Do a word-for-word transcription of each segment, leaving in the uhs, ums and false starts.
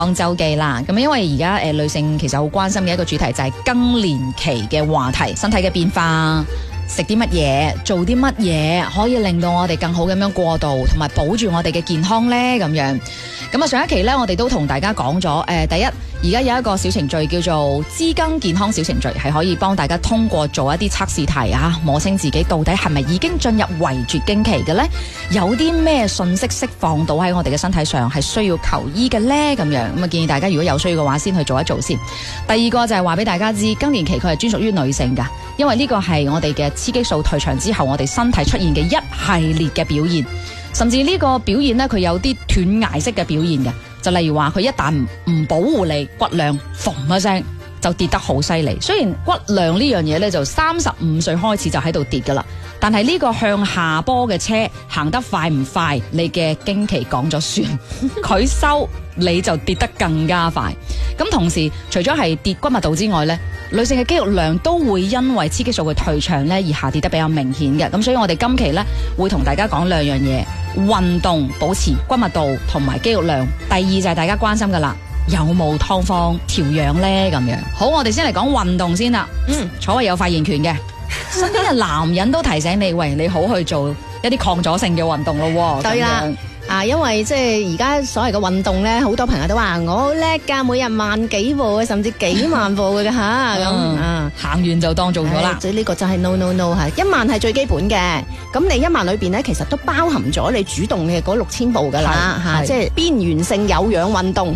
講周記啦，咁因為而家誒女性其實好關心嘅一個主題就係更年期嘅話題，身體嘅變化，食啲乜嘢，做啲乜嘢可以令到我哋更好咁樣過渡，同埋保住我哋嘅健康呢？咁樣。咁啊上一期呢，我哋都同大家講咗，誒、呃、第一而家有一個小程序叫做知更健康小程序，係可以幫大家通過做一啲測試題啊，摸清自己到底係咪已經進入圍絕經期嘅呢？有啲咩信息釋放到喺我哋嘅身體上係需要求醫嘅呢？咁樣咁啊建議大家如果有需要嘅話，先去做一做先。第二個就係話俾大家知，更年期佢係專屬於女性㗎，因為呢個係我哋嘅雌激素退場之後，我哋身體出現嘅一系列嘅表現。甚至呢個表現呢，佢有啲斷崖式嘅表現嘅，就例如話佢一旦唔保護你骨量，嘣一聲就跌得好犀利。雖然骨量呢樣嘢呢，就三十五歲開始就喺度跌噶啦，但係呢個向下坡嘅車行得快唔快，你嘅經期講咗算，佢收你就跌得更加快。咁同時除咗係跌骨密度之外呢，女性嘅肌肉量都會因為雌激素嘅退場呢而下跌得比較明顯嘅。咁所以我哋今期呢，會同大家講兩樣嘢。運動保持骨密度同埋肌肉量，第二就係大家關心噶啦，有冇湯方調養呢？咁樣好，我哋先嚟講運動先啦。嗯，所謂有發言權嘅，身邊嘅男人都提醒你，喂，你好去做一啲抗阻性嘅運動咯。 對啦。啊，因為即係而家所謂嘅運動咧，好多朋友都話我好叻噶，每日萬幾步甚至幾萬步嘅吓，咁啊行完就當做咗啦。 即係呢個就係 no no no 吓，一萬係最基本嘅。咁你一萬裏邊咧，其實都包含咗你主動嘅嗰六千步噶啦吓，即係邊緣性有氧運動。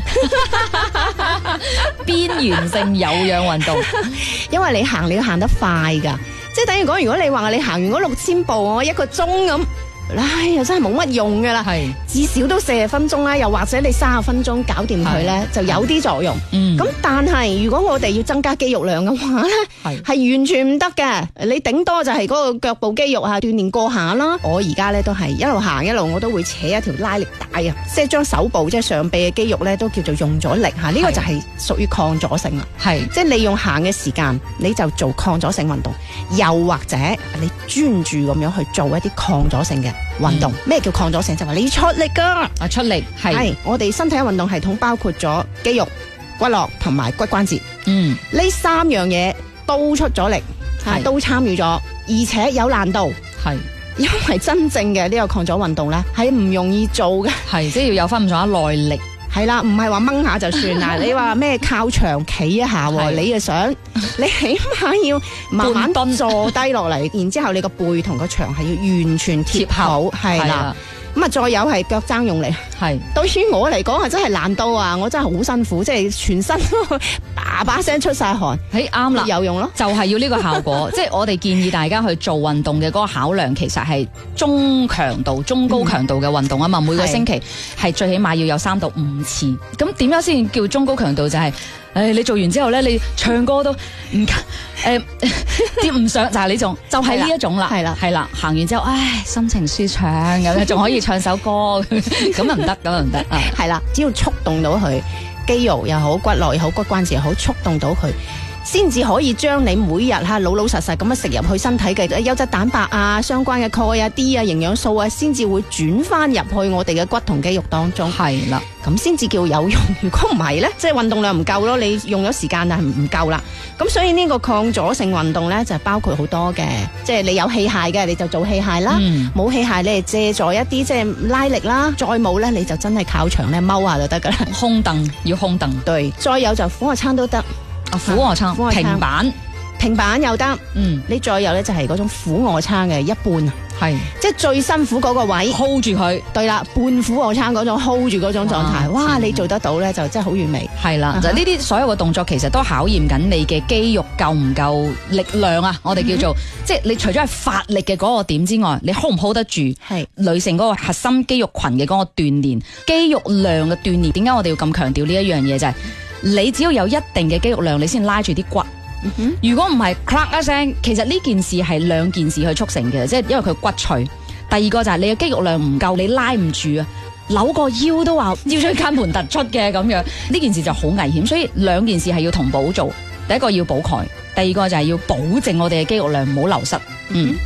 邊緣性有氧運動， 因為你行你要行得快噶，即係等於講，如果你話你行完嗰六千步，我一個鐘咁。唉，又真係冇乜用噶啦，係至少都四十分鐘啦，又或者你三十分鐘搞掂佢咧，就有啲作用。嗯，咁但係如果我哋要增加肌肉量嘅話咧，係係完全唔得嘅。你頂多就係嗰個腳部肌肉啊鍛煉過下啦。我而家咧都係一路行一路，我都會扯一條拉力帶啊，即係將手部即係上臂嘅肌肉咧都叫做用咗力吓。呢個就係屬於抗阻性啦。係即係利用行嘅時間，你就做抗阻性運動，又或者你專注咁樣去做一啲抗阻性嘅運動。咩、嗯、叫抗阻性？就話、是、你出力噶， 啊出力係我哋身體嘅運動系統包括咗肌肉、骨骼同埋骨關節。嗯，呢三樣嘢都出咗力，係都參與咗，而且有難度。係因為真正嘅呢個抗阻運動咧，係唔容易做嘅，係即係要有翻咁上下耐力。 係啦，唔係話掹下就算啦。你話咩靠牆企一下，你就想，你起碼要慢慢坐低落嚟，然之後你個背同個牆係要完全貼好，係啦。咁啊，再有係腳踭用力，係對於我嚟講係真係難到啊！我真係好辛苦，即係全身都叭叭聲出晒汗。誒啱啦，有用咯， 就係要呢個效果。即係我哋建議大家去做運動嘅嗰個考量，其實係中強度、中高強度嘅運動啊嘛。嗯、每個星期係最起碼要有三到五次。咁點樣先叫中高強度？就係、是。誒，你做完之後咧，你唱歌都唔誒跌唔上，就係呢種，就係呢一種啦，係啦，係啦，行完之後，唉，心情舒暢咁樣，仲可以唱首歌，咁又唔得，咁又唔得啊， 係啦，只要觸動到佢肌肉又好，骨骼又好，骨關節又好，觸動到佢，先至可以將你每日吓老老實實咁樣食入去身體嘅優質蛋白啊、相關嘅鈣啊、D 啊、營養素啊，先至會轉翻入去我哋嘅骨同肌肉當中。係啦，咁先至叫有用。如果唔係咧，即係運動量唔夠咯，你用咗時間但係唔夠啦。咁所以呢個抗阻性運動咧就包括好多嘅，即係你有器械嘅你就做器械啦，冇、嗯、器械你借助一啲即係拉力啦，再冇咧你就真係靠牆咧踎下就得噶啦。 空凳要空凳， 對，再有就俯臥撐都得。 俯臥撐、平板、 平板又得，嗯，你再有咧就係嗰種俯臥撐嘅一半，係即係最辛苦嗰個位 hold 住佢， 對啦，半俯臥撐嗰種 hold 住嗰種狀態，哇，哇你做得到咧就真係好完美， 係啦，就呢啲所有嘅動作其實都考驗緊你嘅肌肉夠唔夠力量啊，我哋叫做、嗯、即係你除咗係發力嘅嗰個點之外，你 hold 唔 hold 得住？係女性嗰個核心肌肉群嘅嗰個鍛煉，肌肉量嘅鍛煉，點解我哋要咁強調呢一樣嘢就係、是？你只要有一定嘅肌肉量，你先拉住啲骨。嗯、哼如果唔係，clack 一聲，其實呢件事係兩件事去促成嘅，即係因為佢骨脆。第二個就係你嘅肌肉量唔夠，你拉唔住啊，扭個腰都話腰椎間盤突出嘅咁樣，呢件事就好危險。所以兩件事係要同步做，第一個要補鈣，第二個就係要保證我哋嘅肌肉量唔好流失。嗯。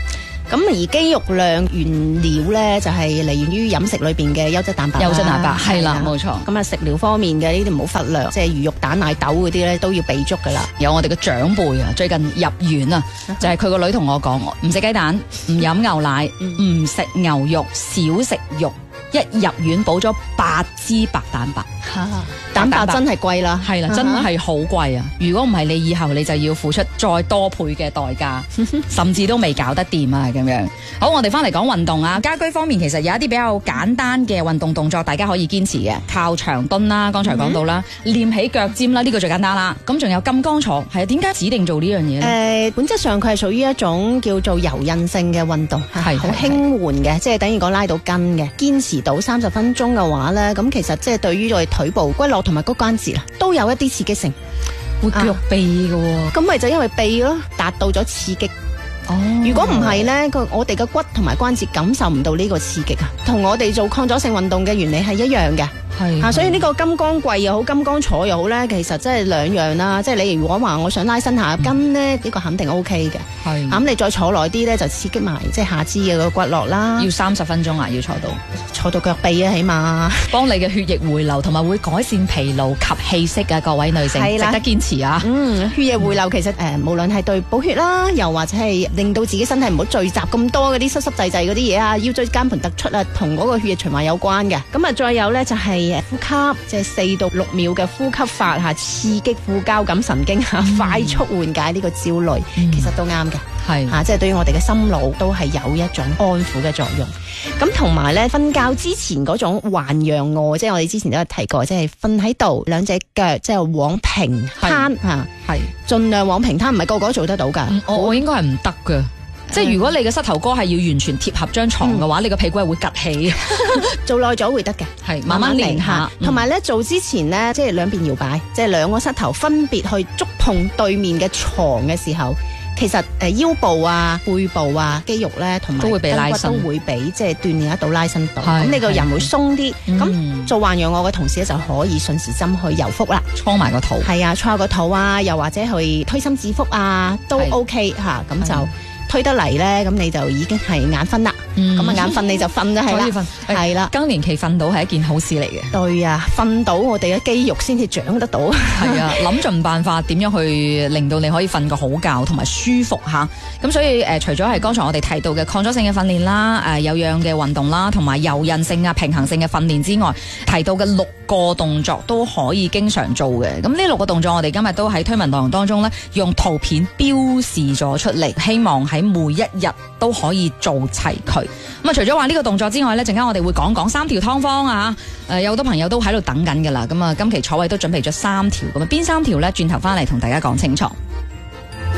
咁而肌肉量原料咧就係嚟源於飲食裏邊嘅優質蛋白， 優質蛋白係啦，冇錯。 咁啊食療方面嘅呢啲唔好忽略，即係魚肉蛋奶豆嗰啲咧都要備足噶啦。 有我哋嘅長輩啊，最近入院啊，就係佢個女同我講，唔食雞蛋，唔飲牛奶，唔食牛肉，少食肉。一入院補咗八支白蛋白， 蛋白真係貴啦， 係啦，真係好貴啊！如果唔係，你以後你就要付出再多倍嘅代價，甚至都未搞得掂啊！咁樣好，我哋翻嚟講運動啊，家居方面其實有一啲比較簡單嘅運動動作，大家可以堅持嘅，靠牆蹲啦，剛才講到啦，練起腳尖啦，呢個最簡單啦。咁仲有金剛坐，係啊，點解指定做呢樣嘢咧？誒、 呃，本質上佢係屬於一種叫做柔韌性嘅運動，係好輕緩嘅，即係等於講拉到筋嘅，堅持到三十分鐘嘅話咧，咁其實即係對於我哋腿部、骨骼同埋骨關節啦，都有一啲刺激性， 會腳痹嘅喎。 咁咪就因為痹咯，達到咗刺激。哦，如果唔係咧，個我哋嘅骨同埋關節感受唔到呢個刺激啊，同我哋做抗阻性運動嘅原理係一樣嘅。係啊，所以呢個金剛跪又好，金剛坐又好咧，其實真係兩樣啦。即係你如果話我想拉伸下筋咧，呢、嗯、個肯定 O K 嘅。係，咁你再坐耐啲咧，就刺激埋即係下肢嘅個骨骼啦。要三十分鐘啊，要坐到坐到腳痹啊，起碼幫你嘅血液回流，同埋會改善疲勞及氣息啊。各位女性值得堅持啊。嗯，血液回流其實誒、呃，無論係對補血啦，又或者係令到自己身體唔好聚集咁多嗰啲濕濕滯滯嗰啲嘢啊，腰椎間盤突出啊，同嗰個血液循環有關嘅。咁啊，再有咧就係、是。呼吸即係四到六秒嘅呼吸法吓，刺激副交感神經吓，嗯、快速緩解呢個焦慮，嗯、其實都啱嘅，係吓，即係對於我哋嘅心腦都係有一種安撫嘅作用。咁同埋咧，瞓覺之前嗰種環仰臥，即係我哋之前都有提過，即係瞓喺度，兩隻腳即係往平攤吓，係盡量往平攤，唔係個個都做得到噶。我我應該係唔得噶。即係如果你嘅膝頭哥係要完全貼合張床嘅話，嗯、你個屁股係會趌起，做耐咗會得嘅，係慢慢練下。同埋咧做之前咧，即係兩邊搖擺，即係兩個膝頭分別去觸碰對面嘅床嘅時候，其實誒腰部啊、背部啊肌肉咧，同埋都會被拉伸，都會俾即係鍛煉得到拉伸到。咁你個人會鬆啲。咁、嗯、做環仰臥嘅同時咧，就可以順時針去揉腹啦，搓埋個肚。係啊，搓下個肚啊，又或者去推心置腹啊，都 OK 吓。咁就。推得嚟咧，咁你就已經係眼瞓啦。咁啊、嗯，眼瞓你就瞓啦，係啦，係啦。更年期瞓到係一件好事嚟嘅。對啊，瞓到我哋嘅肌肉先至長得到。係啊，諗盡辦法點樣去令到你可以瞓個好覺同埋舒服吓。咁所以誒、呃，除咗係剛才我哋提到嘅抗阻性嘅訓練啦，誒、呃、有氧嘅運動啦，同埋柔韌性啊、平衡性嘅訓練之外，提到嘅六個動作都可以經常做嘅。咁呢六個動作我哋今日都喺推文內容當中咧，用圖片標示咗出嚟，希望喺每一日都可以做齊佢。咁啊，除咗話呢個動作之外呢，陣間我哋會講講三條湯方啊。誒、呃，有好多朋友都喺度等緊噶啦。咁啊，今期楚偉都準備咗三條，咁啊，邊三條呢？轉頭翻嚟同大家講清楚。